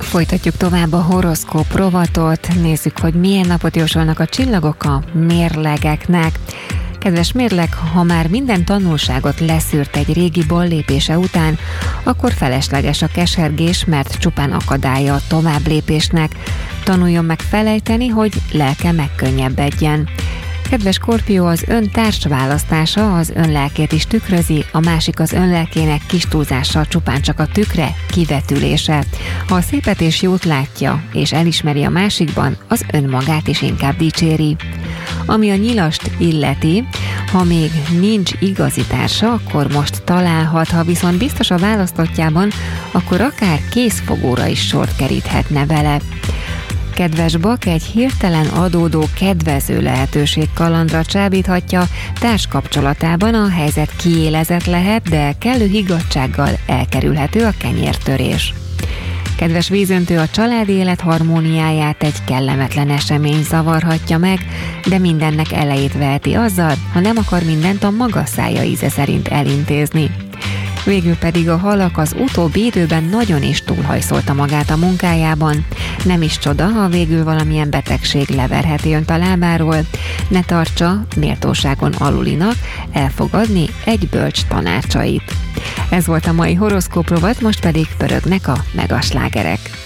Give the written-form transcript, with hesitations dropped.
Folytatjuk tovább a horoszkóp rovatot, nézzük, hogy milyen napot jósolnak a csillagok a mérlegeknek. Kedves mérleg, ha már minden tanulságot leszűrt egy régi ballépése után, akkor felesleges a kesergés, mert csupán akadálya a tovább lépésnek. Tanuljon meg felejteni, hogy lelke megkönnyebbedjen. Kedves Skorpió, az ön társválasztása az ön lelkét is tükrözi, a másik az ön lelkének kis túlzással csupán csak a tükre, kivetülése. Ha a szépet és jót látja, és elismeri a másikban, az önmagát is inkább dicséri. Ami a nyilast illeti, ha még nincs igazi társa, akkor most találhat, ha viszont biztos a választottjában, akkor akár kézfogóra is sort keríthetne vele. Kedves Bak, egy hirtelen adódó kedvező lehetőség kalandra csábíthatja, társkapcsolatában a helyzet kiélezett lehet, de kellő higgadtsággal elkerülhető a kenyértörés. Kedves Vízöntő, a családi élet harmóniáját egy kellemetlen esemény zavarhatja meg, de mindennek elejét veheti azzal, ha nem akar mindent a maga szája íze szerint elintézni. Végül pedig a halak az utóbbi időben nagyon is túlhajszolta magát a munkájában. Nem is csoda, ha végül valamilyen betegség leverheti önt a lábáról. Ne tartsa méltóságon alulinak elfogadni egy bölcs tanácsait. Ez volt a mai horoszkóp rovat, most pedig pörögnek a megaslágerek.